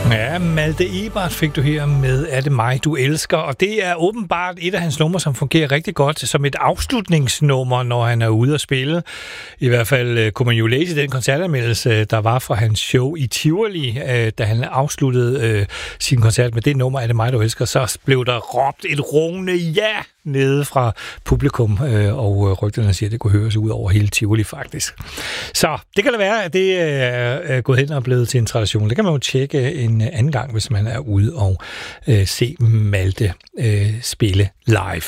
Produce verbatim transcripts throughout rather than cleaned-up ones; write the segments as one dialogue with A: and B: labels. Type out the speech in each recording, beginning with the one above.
A: Ja, Malte Ebert fik du her med Er det mig, du elsker? Og det er åbenbart et af hans numre, som fungerer rigtig godt som et afslutningsnummer, når han er ude at spille. I hvert fald kunne man jo læse den koncertanmeldelse, der var fra hans show i Tivoli, da han afsluttede sin koncert med det nummer Er det mig, du elsker? Så blev der råbt et rungende ja nede fra publikum, og rygterne siger, at det kunne høres ud over hele Tivoli faktisk. Så det kan da være, at det er gået hen og blevet til en tradition. Det kan man jo tjekke en anden gang, hvis man er ude og øh, se Malte øh, spille live.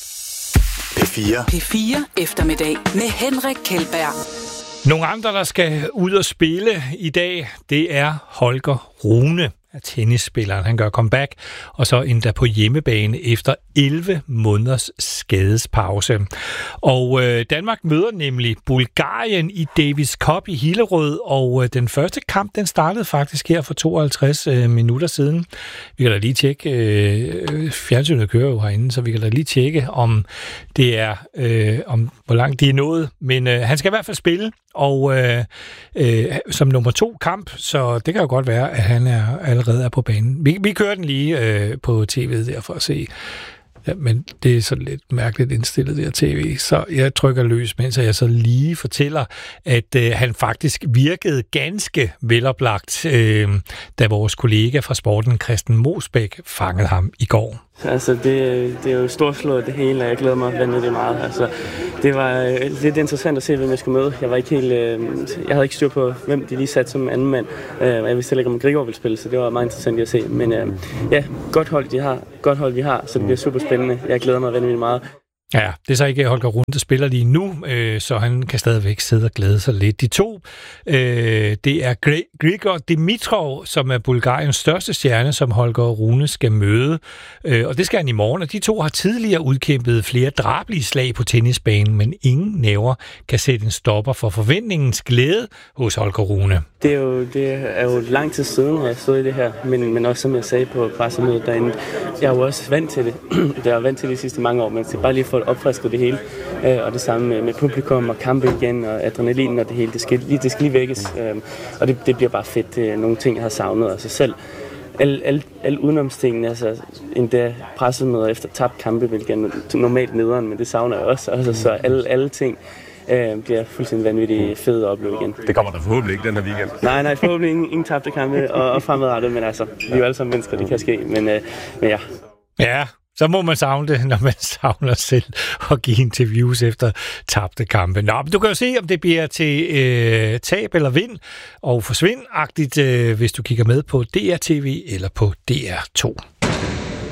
B: P fire.
C: P fire eftermiddag med Henrik Kjeldberg.
A: Nogle andre, der skal ud og spille i dag, det er Holger Rune, tennisspilleren. Han gør comeback, og så endda på hjemmebane efter elleve måneders skadespause. Og øh, Danmark møder nemlig Bulgarien i Davis Cup i Hillerød, og øh, den første kamp, den startede faktisk her for tooghalvtreds øh, minutter siden. Vi kan da lige tjekke, øh, fjernsynet kører jo herinde, så vi kan da lige tjekke, om det er, øh, om hvor langt de er nået. Men øh, han skal i hvert fald spille, og øh, øh, som nummer to kamp, så det kan jo godt være, at han er allerede er på banen. Vi, vi kører den lige øh, på tv'et der for at se. Ja, men det er så lidt mærkeligt indstillet, der tv. Så jeg trykker løs, mens jeg så lige fortæller, at øh, han faktisk virkede ganske veloplagt, øh, da vores kollega fra sporten, Christian Mosbæk, fangede ham i går.
D: Altså, det, det er jo storslået det hele, og jeg glæder mig vanvittigt meget. Altså, det var øh, lidt interessant at se, hvem jeg skulle møde. Jeg var ikke helt, øh, jeg havde ikke styr på, hvem de lige satte som anden mand. Øh, jeg vidste heller ikke, om Grigor ville spille, så det var meget interessant at se. Men øh, ja, godt hold, de har. Godt hold, vi har, så det bliver super spændende. Jeg glæder mig vanvittigt meget.
A: Ja, det er så ikke Holger Rune, der spiller lige nu, øh, så han kan stadigvæk sidde og glæde sig lidt. De to, øh, det er Grigor Dimitrov, som er Bulgariens største stjerne, som Holger Rune skal møde, øh, og det skal han i morgen. Og de to har tidligere udkæmpet flere drabelige slag på tennisbanen, men ingen næver kan sætte en stopper for forventningens glæde hos Holger Rune.
D: Det er jo, det er jo lang tid siden, at jeg stod i det her, men, men også som jeg sagde på pressemødet derinde, jeg er jo også vant til det. Jeg er vant til det de sidste mange år, men det er bare lige for at opfriske det hele. Og det samme med, med publikum og kampe igen, og adrenalin og det hele. Det skal lige, det skal lige vækkes, og det, det bliver bare fedt. Nogle ting, jeg har savnet af sig selv. Alle, alle, alle udenomstingene, altså endda pressemøder efter tabt kampe, hvilket normalt nederen, men det savner jeg også. Altså, så alle, alle ting øh, bliver fuldstændig vanvittigt fedt at opleve igen.
B: Det kommer der forhåbentlig ikke den her weekend.
D: Nej, nej, forhåbentlig ingen, ingen tabte kampe og, og fremadrettet, men altså, vi er jo alle sammen mennesker, det kan ske, men, øh, men ja.
A: Ja, så må man savne det, når man savner selv at give interviews efter tabte kampe. Nå, men du kan jo se, om det bliver til øh, tab eller vind og forsvindagtigt, øh, hvis du kigger med på D R T V eller på D R to.